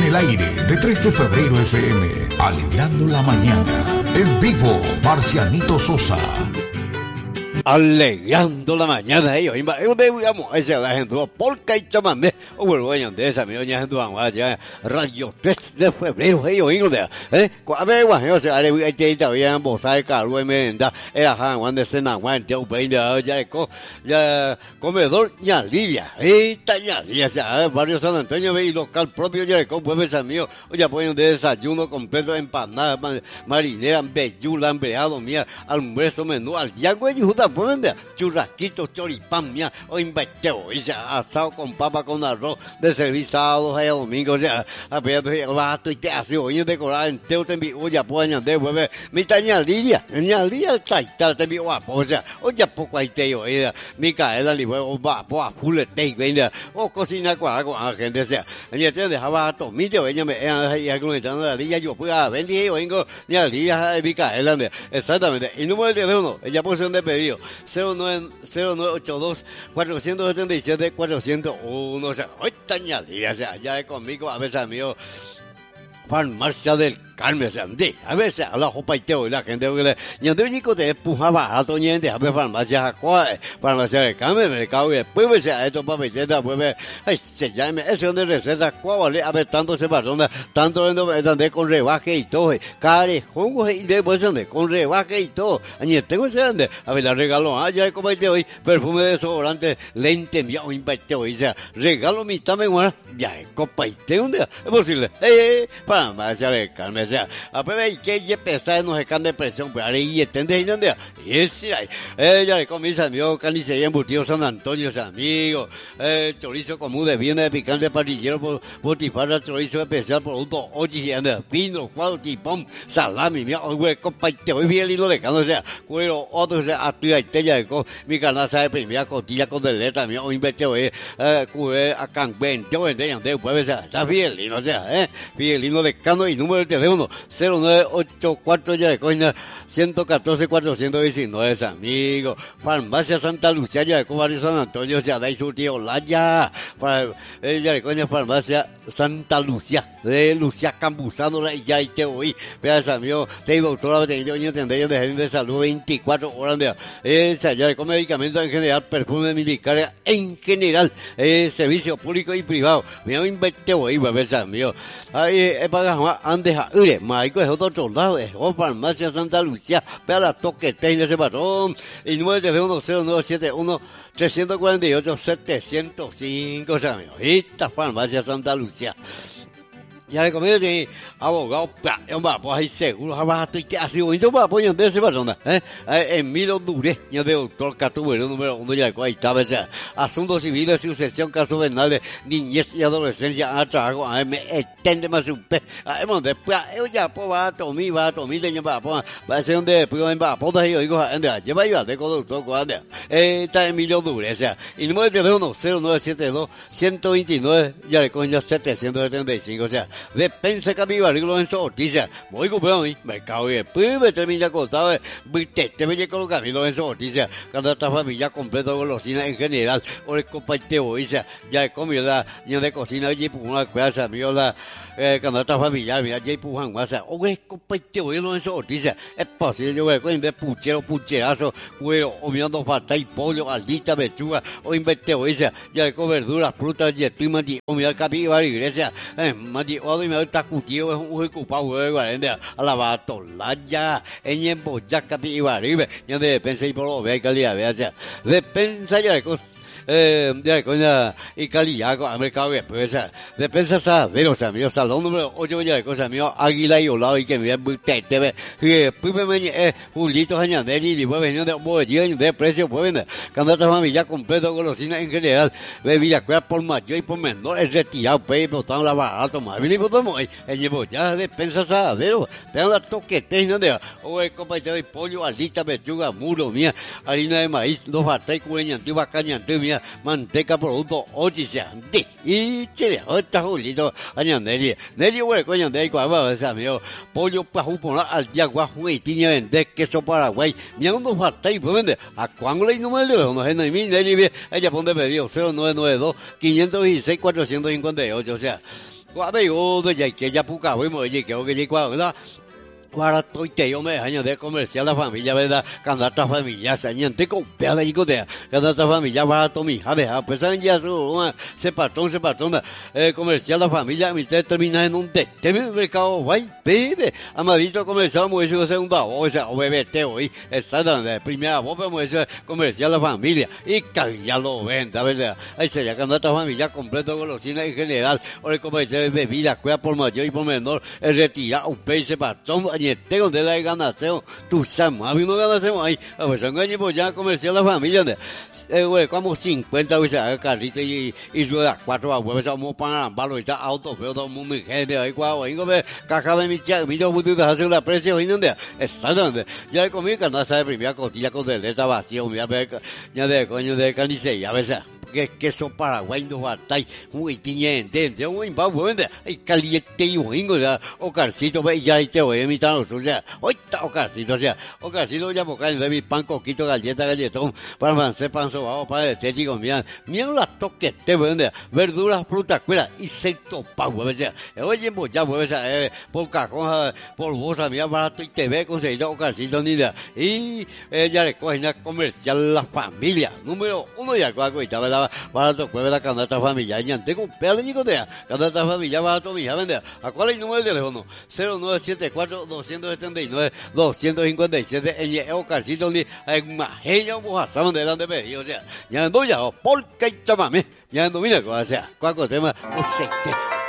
el aire de 3 de febrero FM, alegrando la mañana. En vivo, Marcianito Sosa. Alegrando la mañana, ellos digamos, esa la gente, polka y chamamé, o vuelvo a de esa mioña gente, ya, radio 3 de febrero, ellos, a ver, o sea, hay que todavía en Bosai, Carlos, Menda, era Juan de Sena, Juan, Teo, Peña, ya, comedor, ya, Lidia, ya, Lidia, ya, barrio San Antonio, y local propio, ya, pueblo esa mío, ya ponen de desayuno completo, empanada, marinera, bellula, empleado, mía, almuerzo, menú, al día, güey, pueden de churrasquitos, choripán, mía, o inveteo, y sea, asado con papa con arroz, de servir sábados y domingos, o sea, a ver, y te hace hoy decorar en teo, te envío, ya pueden de hueve, mi taña lidia, taita, te envío guapo, o sea, o ya poco hay teo, Micaela, li huevo, vapo, a full te venga, o cocina con la gente, o sea, y te dejaba a tomite, o ella me, y argumentando la lidia, yo puedo vender, o vengo, ni a lidia, Micaela, exactamente, y número de teléfono, ella posición de pedido, 0982 477 401, o sea, hoy tañalía, o sea, ya es conmigo, a veces amigo, farmacia del Carmen, o sea, a veces a la jopa y teo y la gente, y antes chico te empujaba a toñente, a ver farmacia del Carmen, mercado, y después, o sea, esto para receta, pues, se llama, eso de receta, vale, a ver, tanto se perdona, tanto de con rebaje y todo, carejón, y después ande con rebaje y todo, y tengo ese ande, a ver, la regalo, ya como este hoy, perfume de desodorante, lente, mío, invite hoy, o sea, regalo mitad me guarda, ya, copa y teo, es posible, farmacia del Carmen, o sea, a ver, y que ya pesar no se can de presión, pero ahora y entiende y no sí, ella con mis amigos, carnicería embutido San Antonio, ese amigo, chorizo común de viene de picante parrillero, botifarra, chorizo especial, producto, ochi, pino, cuadro, tipón, salami, mía, güey, compa, te voy bien lindo de cano, o sea, cuero, otro, o sea, activa y tella de mi canasta de primera costilla con deleta, mía, o inverte, cubre, a cangüen, te voy a entender, pues, o sea, está bien lindo, o sea, bien lindo de cano y número de teléfono 0984 ya de coña 114 419 amigo, farmacia Santa Lucía ya de barrio San Antonio, ya de su tío Laya, ya de coña farmacia Santa Lucía de Lucía Campuzano ya y te oí, veas amigo, te doctora de gente de salud 24 horas de ya de con medicamentos en general, perfume militar en general, servicio público y privado, me voy a inventar hoy, veas amigo, ahí para antes Maico es otro lado, es farmacia Santa Lucía, para la toquete en ese patrón, y número de teléfono 0971 348 705, o sea, amigo, esta farmacia Santa Lucía. Ya le comento que abogado, pues ahí seguro, abajo y que así bonito para apoyar de esa persona, Emilio Duré, ya de doctor Catubero, número 1, ya ahí estaba, asuntos civiles, sucesión, casos penales, niñez y adolescencia, a trabajo, me extende más un pe, después, ya, pues va a tomar, de va a ser donde, después, va a poder, yo digo, lleva yo a de doctor, está Emilio Duré, o sea, y número de teléfono 0972 129, ya le coño 775, o sea, despensa Capibari Lorenzo Ortiz, voy a comprar hoy, mercado y después me termina acostado, te me llega con Camilo Lorenzo Ortiz, cuando esta familia completa golosina en general, o el compañero, ya he comido la niña de cocina, y por una cueva, mío la, cuando esta familia, mira, ya empujan más, o el compañero Lorenzo Ortiz, es posible, yo voy a coger de pucherazo, cuero, o mirando falta y pollo, aldita, pechuga, o inventeo, ya con verduras, frutas, y estoy o mira Capibari, iglesia, y me está cutido es un ocupado de guardia a la batolaya en emboya Capibari ya de despensa y por lo ve calidad vea despensa ya de cosas de coña y calidad con mercado de empresa despensa saber o sea mío salón número 8 ya de cosas mío Águila y Olado y que me ve y después me Julito Añanelli y después venía de bolsillo de precio pues vender candidata familia completo golosina en general bebida por mayor y por menor es retirado pues botando la barato más bien y botamos en ya despensa saber pero la toquete no de o el compañero de pollo aldita pechuga muro mía harina de maíz dos batas cueña antigua caña antigua manteca producto ochicia y chile está Julito Añanelli Nelly güey coña de cuava ese amigo pollo pajú por al día guajo y tiña vender queso Paraguay mira unos batas y pues vende a cuánto le número de los no es ni Nelly ella pone pedido 0992 516 458 o sea 我没有的ya puca voy mo que que ¿verdad? Para tôi te me año de comercial la familia verdad cada ta familia se niente con pela y cotea cada ta familia para to mi jade a pesar ya su se patrón comercial la familia mi te termina en un te mercado guay bebe amadito comercial mo eso segunda o sea o bebé te hoy está de primera voz mo eso comercial la familia y ya lo venta verdad ahí se ya cada ta familia completo golosina en general o el comercial de bebida cuida por mayor y por menor el retira un peixe patrón tengo de la ganación, tú sabes, a mí no ganación ahí, a ver, son años ya comercial la familia, güey, como 50 veces a carrito y ruedas 4 abuelos, vamos para ambalo y está auto, pero todo el mundo gente ahí, guau, ahí come caja de mi chica, mi yo puedo hacer la precio y no de, está donde, ya comí canasta de primera costilla con deleta vacío, ya de coño de carnicería, a veces. Que son Paraguay no batai muy tiñente yo muy va bueno ay caliente y wingo ya o carcito ve ya te voy a invitar o sea hoy está o carcito ya boca de mi pan coquito galletón para francés pan sobao para estético mira la toque te vende verduras frutas cuera y secto pa sea oye ya sea por cajón por bolsa mira barato y te ve conseguido o carcito ni de y ella le coge una comercial la familia número 1 ya cuacuita ¿verdad? Barato cueve la canasta familiar ñante con pelo y cotea canasta familiar barato mija vende a cuál es el número de teléfono 0974 279 257 el carcito ni en majeño mojasaban delante de o sea ya no ya porque chamame ya no mira o sea cuál tema o sea